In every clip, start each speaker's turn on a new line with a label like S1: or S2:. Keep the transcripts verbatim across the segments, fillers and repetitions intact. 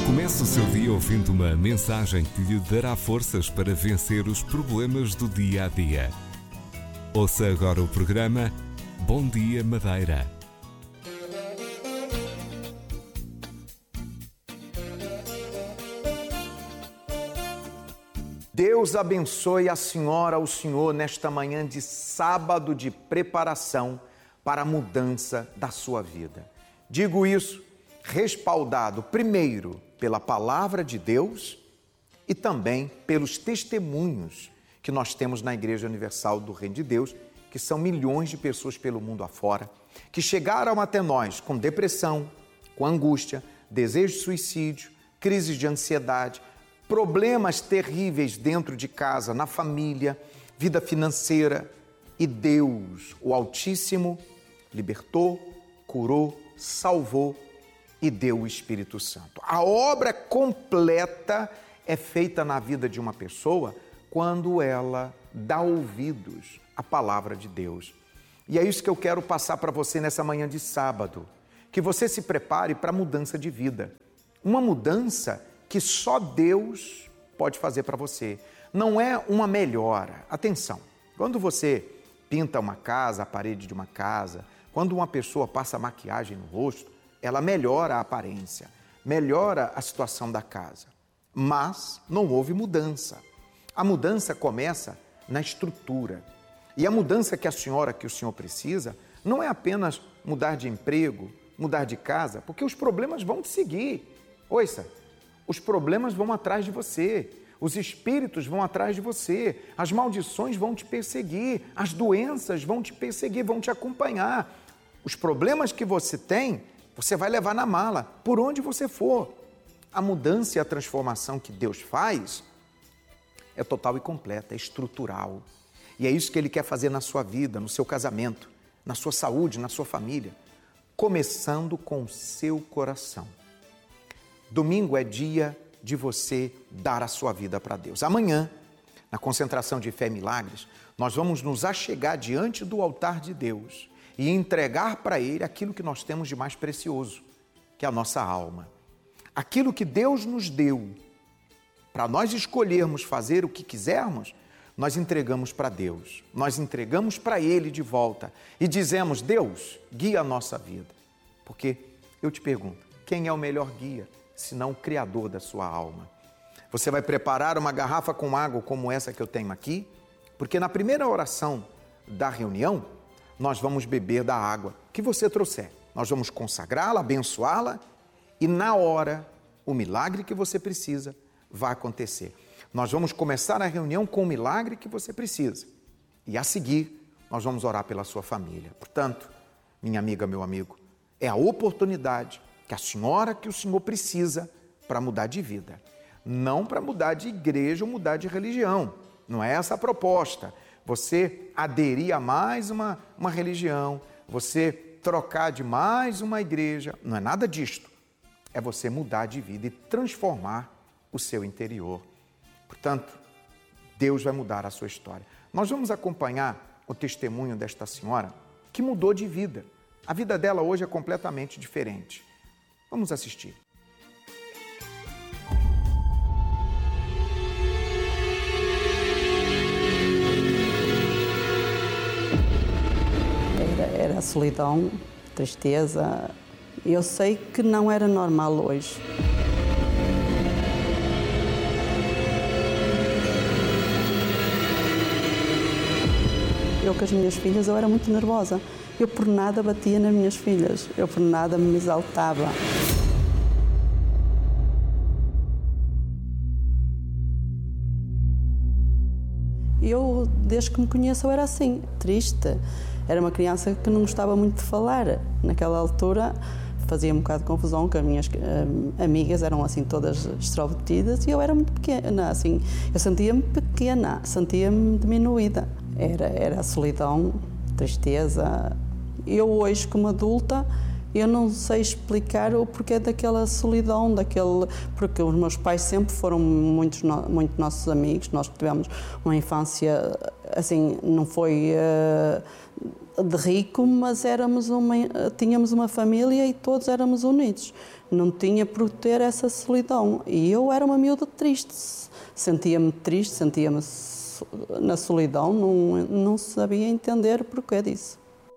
S1: Comece o seu dia ouvindo uma mensagem que lhe dará forças para vencer os problemas do dia a dia. Ouça agora o programa Bom Dia Madeira.
S2: Deus abençoe a senhora, o senhor, nesta manhã de sábado de preparação para a mudança da sua vida. Digo isso respaldado, primeiro, pela palavra de Deus e também pelos testemunhos que nós temos na Igreja Universal do Reino de Deus, que são milhões de pessoas pelo mundo afora, que chegaram até nós com depressão, com angústia, desejo de suicídio, crises de ansiedade, problemas terríveis dentro de casa, na família, vida financeira. E Deus, o Altíssimo, libertou, curou, salvou e deu o Espírito Santo. A obra completa é feita na vida de uma pessoa quando ela dá ouvidos à palavra de Deus. E é isso que eu quero passar para você nessa manhã de sábado, que você se prepare para a mudança de vida. Uma mudança que só Deus pode fazer para você. Não é uma melhora. Atenção, quando você pinta uma casa, a parede de uma casa, quando uma pessoa passa maquiagem no rosto, ela melhora a aparência, melhora a situação da casa. Mas não houve mudança. A mudança começa na estrutura. E a mudança que a senhora, que o senhor precisa, não é apenas mudar de emprego, mudar de casa, porque os problemas vão te seguir. Ouça, os problemas vão atrás de você, os espíritos vão atrás de você, as maldições vão te perseguir, as doenças vão te perseguir, vão te acompanhar. Os problemas que você tem, você vai levar na mala, por onde você for. A mudança e a transformação que Deus faz é total e completa, é estrutural. E é isso que Ele quer fazer na sua vida, no seu casamento, na sua saúde, na sua família. Começando com o seu coração. Domingo é dia de você dar a sua vida para Deus. Amanhã, na concentração de fé e milagres, nós vamos nos achegar diante do altar de Deus e entregar para Ele aquilo que nós temos de mais precioso, que é a nossa alma. Aquilo que Deus nos deu, para nós escolhermos fazer o que quisermos, nós entregamos para Deus, nós entregamos para Ele de volta e dizemos: Deus, guia a nossa vida. Porque eu te pergunto, quem é o melhor guia, senão o Criador da sua alma? Você vai preparar uma garrafa com água como essa que eu tenho aqui, porque na primeira oração da reunião, nós vamos beber da água que você trouxer. Nós vamos consagrá-la, abençoá-la e na hora, o milagre que você precisa vai acontecer. Nós vamos começar a reunião com o milagre que você precisa. E a seguir, nós vamos orar pela sua família. Portanto, minha amiga, meu amigo, é a oportunidade que a senhora, que o senhor precisa para mudar de vida. Não para mudar de igreja ou mudar de religião. Não é essa a proposta. Você aderir a mais uma, uma religião, você trocar de mais uma igreja. Não é nada disto. É você mudar de vida e transformar o seu interior. Portanto, Deus vai mudar a sua história. Nós vamos acompanhar o testemunho desta senhora que mudou de vida. A vida dela hoje é completamente diferente. Vamos assistir.
S3: Era, era solidão, tristeza. Eu sei que não era normal hoje. Eu com as minhas filhas, eu era muito nervosa. Eu por nada batia nas minhas filhas. Eu por nada me exaltava. Eu, desde que me conheço, eu era assim, triste. Era uma criança que não gostava muito de falar. Naquela altura fazia um bocado de confusão, que as minhas uh, amigas eram assim todas extrovertidas e eu era muito pequena, assim, eu sentia-me pequena, sentia-me diminuída. Era, era a solidão, tristeza. Eu hoje, como adulta, eu não sei explicar o porquê daquela solidão, daquele, porque os meus pais sempre foram muito, muito nossos amigos, nós tivemos uma infância, assim, não foi uh, de rico, mas éramos uma, tínhamos uma família e todos éramos unidos. não tinha por ter essa solidão. E eu era uma miúda triste, sentia-me triste, sentia-me na solidão, não, não sabia entender o porquê disso.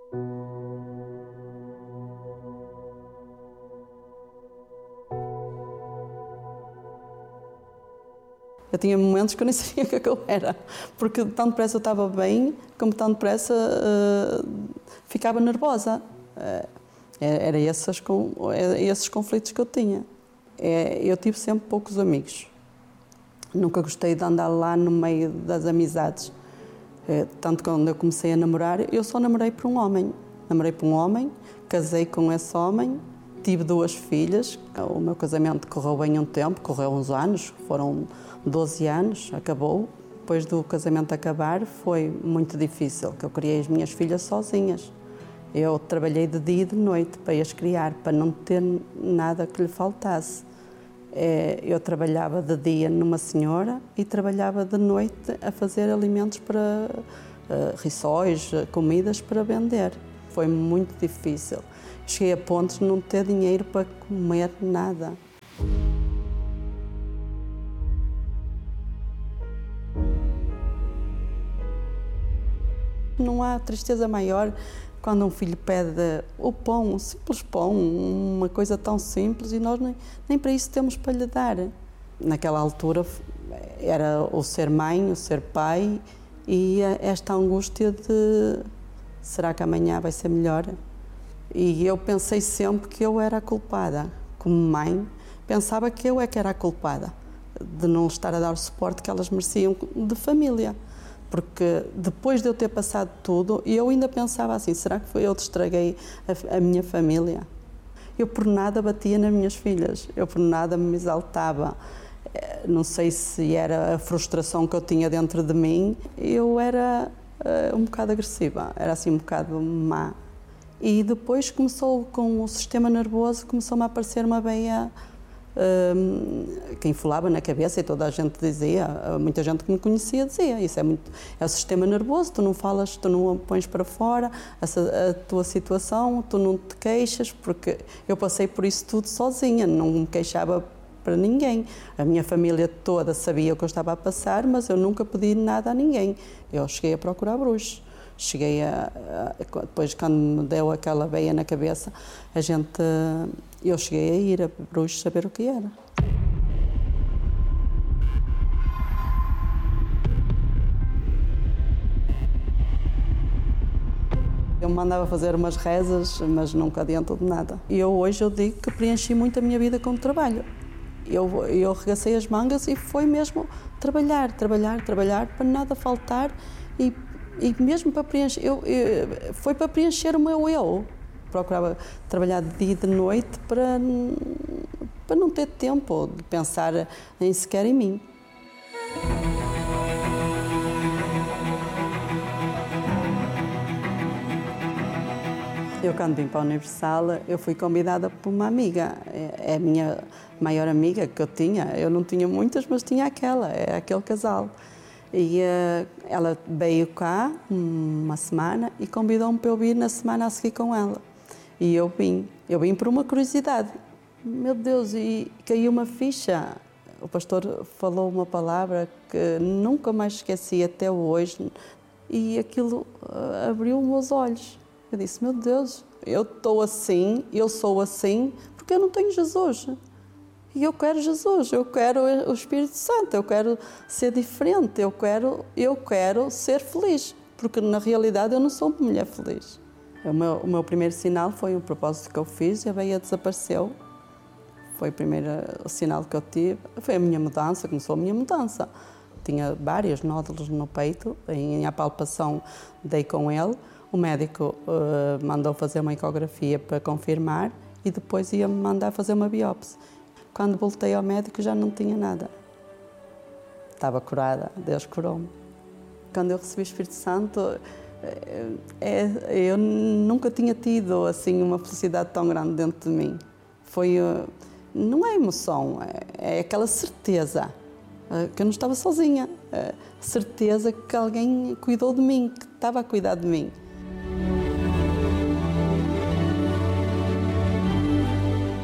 S3: Eu tinha momentos que eu nem sabia o que, é que eu era, porque tão depressa eu estava bem, como tão depressa uh, ficava nervosa. Uh, era esses, era esses conflitos que eu tinha. É, eu tive sempre poucos amigos. Nunca gostei de andar lá no meio das amizades. É, tanto que quando eu comecei a namorar, eu só namorei por um homem. Namorei por um homem, casei com esse homem, tive duas filhas. O meu casamento correu bem um tempo, correu uns anos, foram doze anos, acabou. Depois do casamento acabar, foi muito difícil, que eu criei as minhas filhas sozinhas. Eu trabalhei de dia e de noite para as criar, para não ter nada que lhe faltasse. Eu trabalhava de dia numa senhora e trabalhava de noite a fazer alimentos para uh, rissóis, comidas para vender. Foi muito difícil. Cheguei a pontos de não ter dinheiro para comer nada. Não há tristeza maior quando um filho pede o pão, um simples pão, uma coisa tão simples, e nós nem, nem para isso temos para lhe dar. Naquela altura era o ser mãe, o ser pai, e esta angústia de será que amanhã vai ser melhor? E eu pensei sempre que eu era a culpada. Como mãe, pensava que eu é que era a culpada de não estar a dar o suporte que elas mereciam de família. Porque depois de eu ter passado tudo, eu ainda pensava assim, será que foi eu que estraguei a, a minha família? Eu por nada batia nas minhas filhas, eu por nada me exaltava. Não sei se era a frustração que eu tinha dentro de mim, eu era uh, um bocado agressiva, era assim um bocado má. E depois começou, com o sistema nervoso, começou-me a aparecer uma veia Um, que inflava na cabeça, e toda a gente dizia, muita gente que me conhecia dizia, isso é muito, é o sistema nervoso, tu não falas, tu não pões para fora a, a tua situação, tu não te queixas, porque eu passei por isso tudo sozinha, não me queixava para ninguém. A minha família toda sabia o que eu estava a passar, mas eu nunca pedi nada a ninguém. Eu cheguei a procurar bruxos. Cheguei a, a, depois quando me deu aquela veia na cabeça, a gente, eu cheguei a ir a bruxos saber o que era. Eu me mandava fazer umas rezas, mas nunca adiantou de nada. E eu hoje eu digo que preenchi muito a minha vida com o trabalho. Eu, eu arregacei as mangas e foi mesmo trabalhar, trabalhar, trabalhar, para nada faltar, e E mesmo para preencher, eu, eu, foi para preencher o meu eu. Procurava trabalhar de dia e de noite para, para não ter tempo de pensar nem sequer em mim. Eu, quando vim para a Universal, eu fui convidada por uma amiga. É a minha maior amiga que eu tinha. Eu não tinha muitas, mas tinha aquela, é aquele casal. E uh, ela veio cá uma semana e convidou-me para eu vir na semana a seguir com ela. E eu vim, eu vim por uma curiosidade. Meu Deus, e caiu uma ficha. O pastor falou uma palavra que nunca mais esqueci até hoje, e aquilo uh, abriu os meus olhos. Eu disse, meu Deus, eu estou assim, eu sou assim, porque eu não tenho Jesus. E eu quero Jesus, eu quero o Espírito Santo, eu quero ser diferente, eu quero, eu quero ser feliz, porque na realidade eu não sou uma mulher feliz. O meu, o meu primeiro sinal foi um propósito que eu fiz e a veia desapareceu. Foi o primeiro sinal que eu tive, foi a minha mudança, começou a minha mudança. Tinha vários nódulos no peito, em a palpação dei com ele. O médico uh, mandou fazer uma ecografia para confirmar e depois ia-me mandar fazer uma biópsia. Quando voltei ao médico já não tinha nada. Estava curada, Deus curou-me. Quando eu recebi o Espírito Santo, é, eu nunca tinha tido assim uma felicidade tão grande dentro de mim. Foi, não é emoção, é, é aquela certeza que eu não estava sozinha. A certeza que alguém cuidou de mim, que estava a cuidar de mim.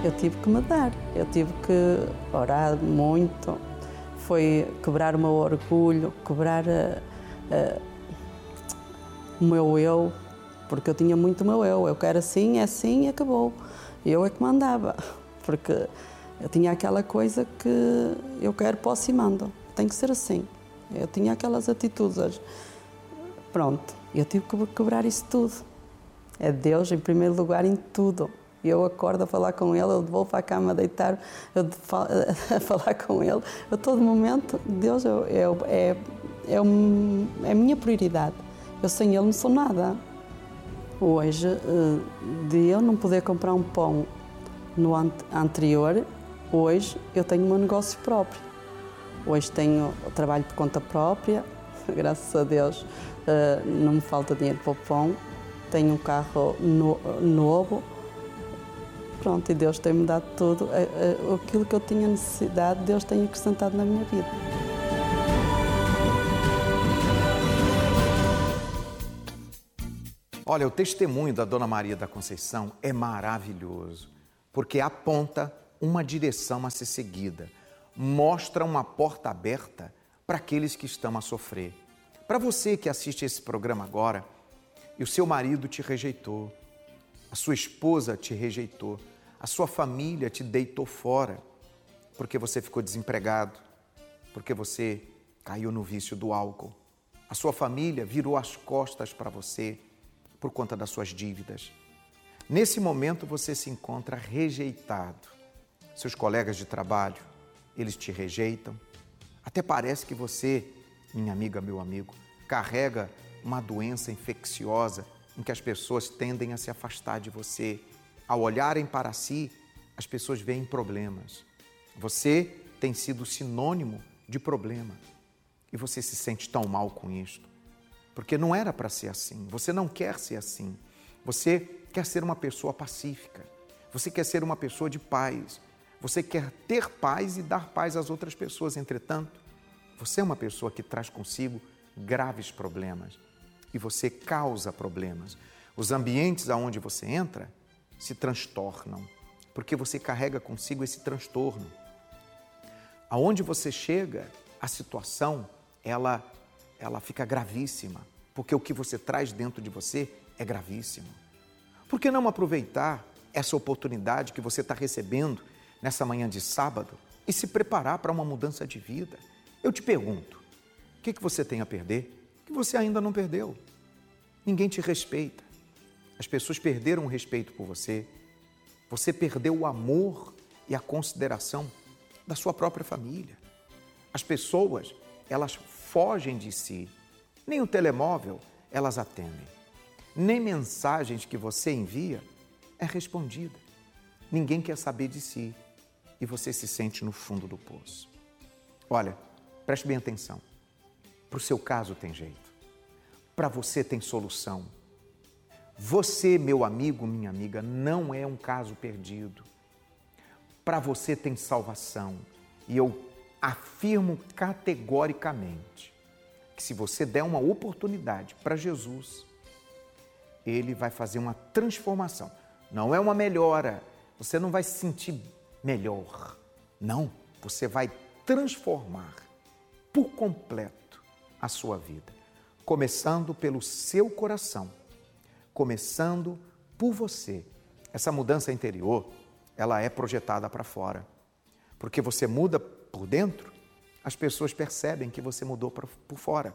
S3: eu tive que me dar, eu tive que orar muito, foi quebrar o meu orgulho, quebrar a, a, o meu eu, porque eu tinha muito o meu eu, eu quero assim, é assim e acabou. Eu é que mandava, porque eu tinha aquela coisa que eu quero, posso e mando, tem que ser assim. Eu tinha aquelas atitudes, pronto, eu tive que quebrar isso tudo. É Deus em primeiro lugar em tudo. Eu acordo a falar com Ele, eu vou para a cama a deitar, eu a falar com Ele. A todo momento, Deus é, é, é, é a minha prioridade. Eu sem Ele não sou nada. Hoje, de eu não poder comprar um pão no anterior, hoje eu tenho o meu negócio próprio. Hoje tenho trabalho por conta própria, graças a Deus não me falta dinheiro para o pão. Tenho um carro no, novo. Pronto, e Deus tem-me dado tudo. Aquilo que eu tinha necessidade, Deus tem acrescentado na minha vida.
S2: Olha, o testemunho da Dona Maria da Conceição é maravilhoso, porque aponta uma direção a ser seguida, mostra uma porta aberta para aqueles que estão a sofrer. Para você que assiste esse programa agora, e o seu marido te rejeitou, a sua esposa te rejeitou, a sua família te deitou fora, porque você ficou desempregado, porque você caiu no vício do álcool. A sua família virou as costas para você por conta das suas dívidas. Nesse momento você se encontra rejeitado. Seus colegas de trabalho, eles te rejeitam. Até parece que você, minha amiga, meu amigo, carrega uma doença infecciosa em que as pessoas tendem a se afastar de você. Ao olharem para si, as pessoas veem problemas. Você tem sido sinônimo de problema e você se sente tão mal com isto, porque não era para ser assim. Você não quer ser assim. Você quer ser uma pessoa pacífica. Você quer ser uma pessoa de paz. Você quer ter paz e dar paz às outras pessoas. Entretanto, você é uma pessoa que traz consigo graves problemas. E você causa problemas. Os ambientes aonde você entra se transtornam, porque você carrega consigo esse transtorno. Aonde você chega, a situação, ela, ela fica gravíssima, porque o que você traz dentro de você é gravíssimo. Por que não aproveitar essa oportunidade que você está recebendo nessa manhã de sábado e se preparar para uma mudança de vida? Eu te pergunto, o que, que você tem a perder que você ainda não perdeu? Ninguém te respeita. As pessoas perderam o respeito por você. Você perdeu o amor e a consideração da sua própria família. As pessoas, elas fogem de si. Nem o telemóvel elas atendem. Nem mensagens que você envia é respondida. Ninguém quer saber de si. E você se sente no fundo do poço. Olha, preste bem atenção. Para o seu caso tem jeito. Para você tem solução. Você, meu amigo, minha amiga, não é um caso perdido. Para você tem salvação. E eu afirmo categoricamente que se você der uma oportunidade para Jesus, Ele vai fazer uma transformação. Não é uma melhora. Você não vai se sentir melhor. Não, você vai transformar por completo a sua vida. Começando pelo seu coração, começando por você. Essa mudança interior, ela é projetada para fora. Porque você muda por dentro, as pessoas percebem que você mudou por fora.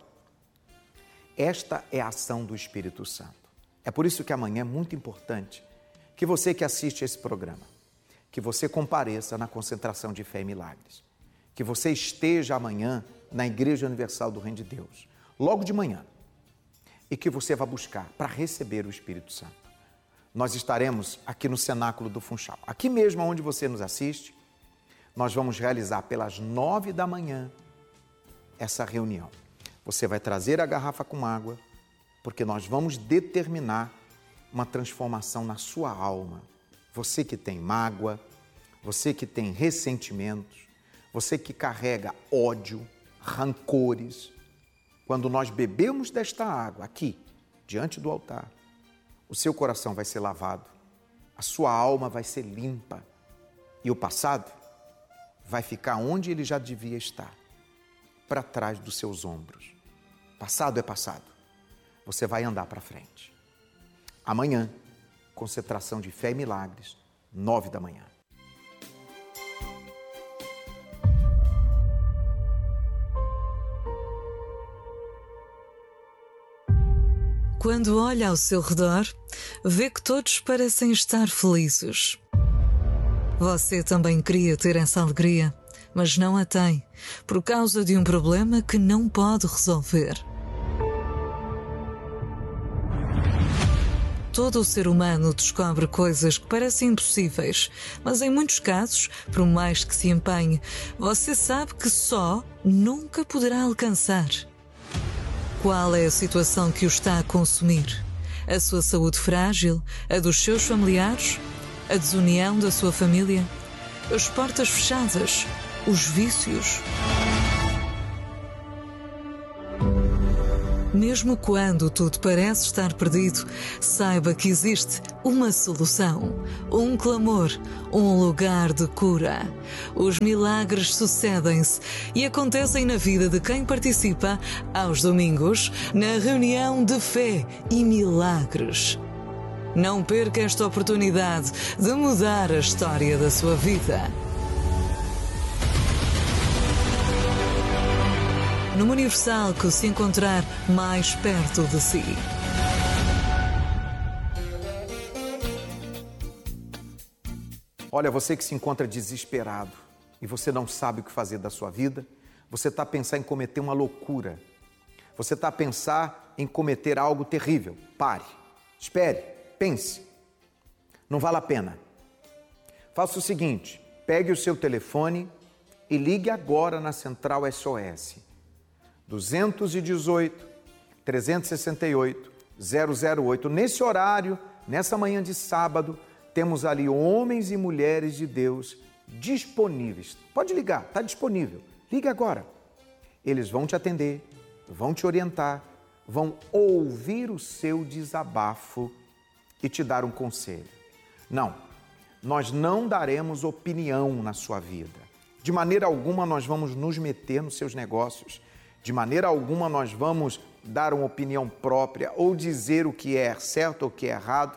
S2: Esta é a ação do Espírito Santo. É por isso que amanhã é muito importante que você que assiste esse programa, que você compareça na concentração de fé e milagres, que você esteja amanhã na Igreja Universal do Reino de Deus, logo de manhã, e que você vá buscar para receber o Espírito Santo. Nós estaremos aqui no Cenáculo do Funchal, aqui mesmo onde você nos assiste. Nós vamos realizar pelas nove da manhã essa reunião. Você vai trazer a garrafa com água, porque nós vamos determinar uma transformação na sua alma. Você que tem mágoa, você que tem ressentimentos, você que carrega ódio, rancores. Quando nós bebemos desta água aqui, diante do altar, o seu coração vai ser lavado, a sua alma vai ser limpa E o passado vai ficar onde ele já devia estar, para trás dos seus ombros. Passado é passado. Você vai andar para frente. Amanhã, concentração de fé e milagres, nove da manhã.
S4: Quando olha ao seu redor, vê que todos parecem estar felizes. Você também queria ter essa alegria, mas não a tem, por causa de um problema que não pode resolver. Todo o ser humano descobre coisas que parecem impossíveis, mas em muitos casos, por mais que se empenhe, você sabe que só nunca poderá alcançar. Qual é a situação que o está a consumir? A sua saúde frágil? A dos seus familiares? A desunião da sua família? As portas fechadas? Os vícios? Mesmo quando tudo parece estar perdido, saiba que existe uma solução, um clamor, um lugar de cura. Os milagres sucedem-se e acontecem na vida de quem participa aos domingos na reunião de fé e milagres. Não perca esta oportunidade de mudar a história da sua vida. Numa Universal que se encontrar mais perto de si.
S2: Olha, você que se encontra desesperado e você não sabe o que fazer da sua vida, você está a pensar em cometer uma loucura, você está a pensar em cometer algo terrível. Pare, espere, pense, não vale a pena. Faça o seguinte, pegue o seu telefone e ligue agora na Central S O S. dois um oito, três seis oito, zero zero oito. Nesse horário, nessa manhã de sábado, temos ali homens e mulheres de Deus disponíveis. Pode ligar, está disponível. Ligue agora. Eles vão te atender, vão te orientar, vão ouvir o seu desabafo e te dar um conselho. Não, nós não daremos opinião na sua vida. De maneira alguma nós vamos nos meter nos seus negócios. De maneira alguma nós vamos dar uma opinião própria ou dizer o que é certo ou o que é errado.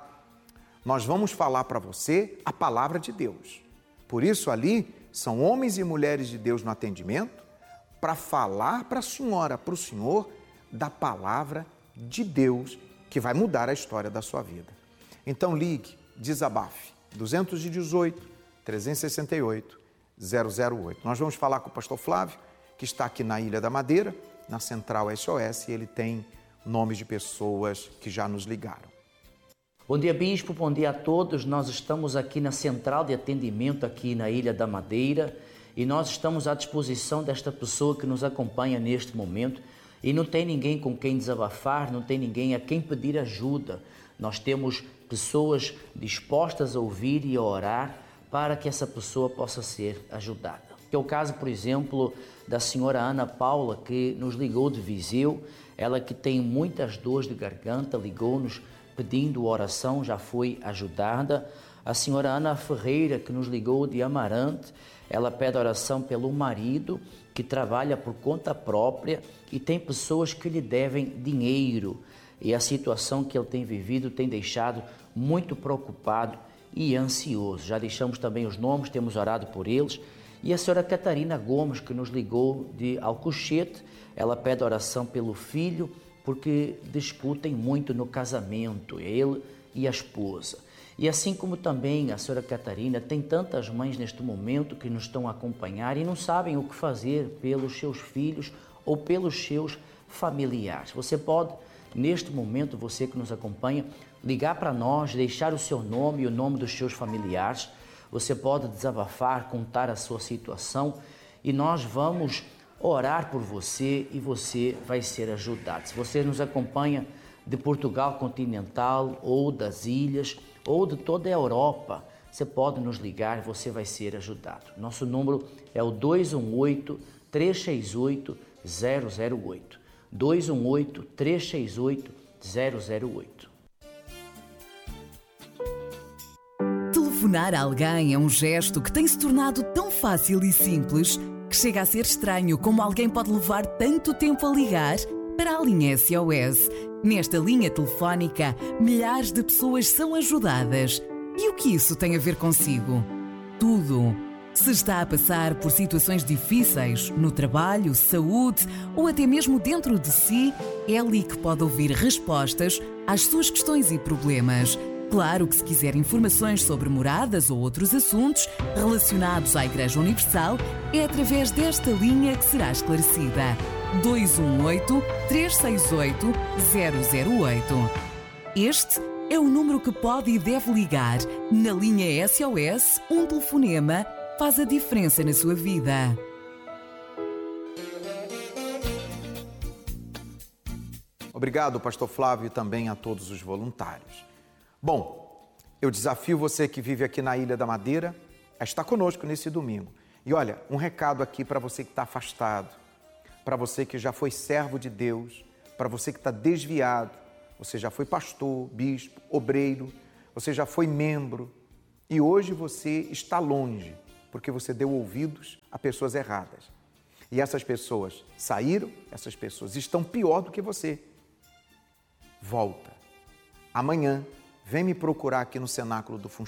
S2: Nós vamos falar para você a palavra de Deus. Por isso ali são homens e mulheres de Deus no atendimento para falar para a senhora, para o senhor, da palavra de Deus que vai mudar a história da sua vida. Então ligue, desabafe, dois um oito, três seis oito, zero zero oito. Nós vamos falar com o pastor Flávio, que está aqui na Ilha da Madeira, na Central S O S, e ele tem nomes de pessoas que já nos ligaram.
S5: Bom dia, Bispo, bom dia a todos. Nós estamos aqui na Central de Atendimento, aqui na Ilha da Madeira, e nós estamos à disposição desta pessoa que nos acompanha neste momento, e não tem ninguém com quem desabafar, não tem ninguém a quem pedir ajuda. Nós temos pessoas dispostas a ouvir e a orar para que essa pessoa possa ser ajudada. É o caso, por exemplo, da senhora Ana Paula, que nos ligou de Viseu, ela que tem muitas dores de garganta, ligou-nos pedindo oração, já foi ajudada. A senhora Ana Ferreira, que nos ligou de Amarante, ela pede oração pelo marido, que trabalha por conta própria e tem pessoas que lhe devem dinheiro. E a situação que ele tem vivido tem deixado muito preocupado e ansioso. Já deixamos também os nomes, temos orado por eles. E a senhora Catarina Gomes, que nos ligou de Alcochete, ela pede oração pelo filho, porque discutem muito no casamento, ele e a esposa. E assim como também a senhora Catarina, tem tantas mães neste momento que nos estão a acompanhar e não sabem o que fazer pelos seus filhos ou pelos seus familiares. Você pode, neste momento, você que nos acompanha, ligar para nós, deixar o seu nome e o nome dos seus familiares. Você pode desabafar, contar a sua situação e nós vamos orar por você e você vai ser ajudado. Se você nos acompanha de Portugal continental ou das ilhas ou de toda a Europa, você pode nos ligar e você vai ser ajudado. Nosso número é o dois um oito, três seis oito, zero zero oito. dois um oito, três seis oito, zero zero oito.
S6: Telefonar a alguém é um gesto que tem se tornado tão fácil e simples que chega a ser estranho como alguém pode levar tanto tempo a ligar para a linha S O S. Nesta linha telefónica, milhares de pessoas são ajudadas. E o que isso tem a ver consigo? Tudo. Se está a passar por situações difíceis, no trabalho, saúde ou até mesmo dentro de si, é ali que pode ouvir respostas às suas questões e problemas. Claro que se quiser informações sobre moradas ou outros assuntos relacionados à Igreja Universal, é através desta linha que será esclarecida. dois um oito, três seis oito, zero zero oito. Este é o número que pode e deve ligar. Na linha S O S, um telefonema faz a diferença na sua vida.
S2: Obrigado, pastor Flávio, e também a todos os voluntários. Bom, eu desafio você que vive aqui na Ilha da Madeira a estar conosco nesse domingo. E olha, um recado aqui para você que está afastado, para você que já foi servo de Deus, para você que está desviado, você já foi pastor, bispo, obreiro, você já foi membro e hoje você está longe porque você deu ouvidos a pessoas erradas. E essas pessoas saíram, essas pessoas estão pior do que você. Volta. Amanhã, vem me procurar aqui no cenáculo do Funchal.